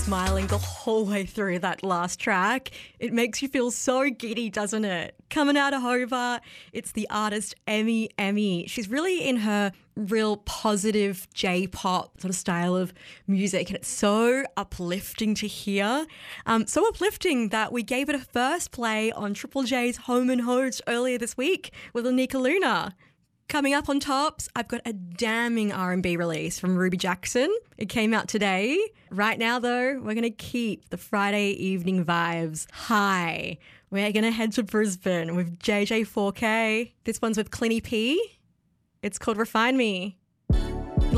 smiling the whole way through that last track. It makes you feel so giddy, doesn't it? Coming out of Hobart, it's the artist Emi. She's really in her real positive J-pop sort of style of music, and it's so uplifting to hear. So uplifting that we gave it a first play on Triple J's Home and Host earlier this week with Anika Luna. Coming up on Tops, I've got a damning R&B release from Ruby Jackson. It came out today. Right now, though, we're going to keep the Friday evening vibes high. We're going to head to Brisbane with JJ4K. This one's with Clinny P. It's called Refine Me.